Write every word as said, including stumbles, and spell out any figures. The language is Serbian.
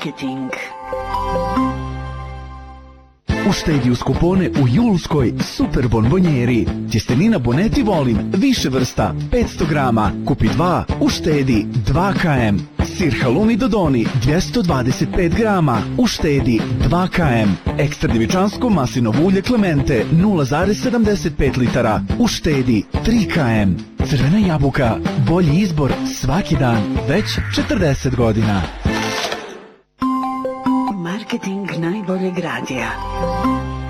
Marketing. Uštedi uz kupone u julskoj super bonbonjeri. Tjestenina Boneti volim, više vrsta, petsto grama. Kupi dva, uštedi dva kilograma. Sir halumi Dodoni, dvjesto dvadeset pet grama. Uštedi dva kilograma. Ekstra djevičansko maslinovo ulje Clemente, nula zarez sedamdeset pet litara. Uštedi tri kilograma. Crvena jabuka, bolji izbor svaki dan, već četrdeset godina. Marketing najboljeg radija.